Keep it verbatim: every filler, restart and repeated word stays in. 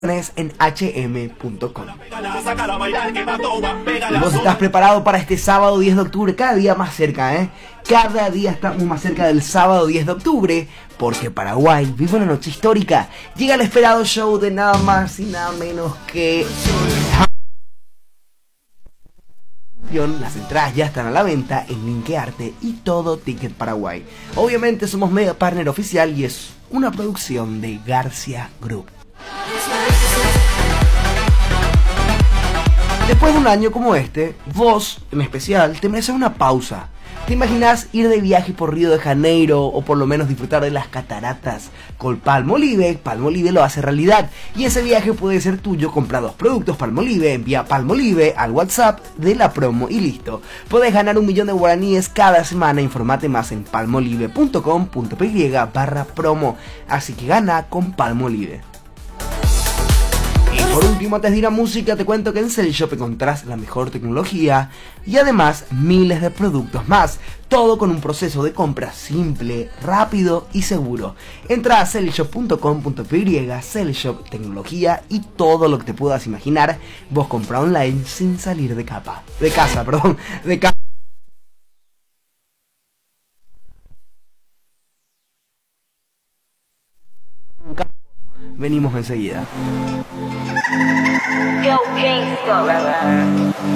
en hache eme punto com. ¿Vos estás preparado para este sábado diez de octubre? Cada día más cerca, ¿eh? Cada día estamos más cerca del sábado diez de octubre, porque Paraguay vive una noche histórica. Llega el esperado show de nada más y nada menos que... Las entradas ya están a la venta en Linkearte y todo Ticket Paraguay. Obviamente somos media partner oficial y es una producción de García Group. Después de un año como este, vos, en especial, te mereces una pausa. ¿Te imaginas ir de viaje por Río de Janeiro o por lo menos disfrutar de las cataratas con Palmolive? Palmolive lo hace realidad y ese viaje puede ser tuyo. Compra dos productos Palmolive, envía Palmolive al WhatsApp de la promo y listo. Puedes ganar un millón de guaraníes cada semana. Informate más en palmolive punto com punto py barra promo. Así que gana con Palmolive. Por último, antes de ir a música, te cuento que en Celshop encontrarás la mejor tecnología y además miles de productos más, todo con un proceso de compra simple, rápido y seguro. Entra a celshop punto com punto py, Celshop, tecnología y todo lo que te puedas imaginar. Vos compra online sin salir de capa, de casa, perdón, de casa. Venimos enseguida.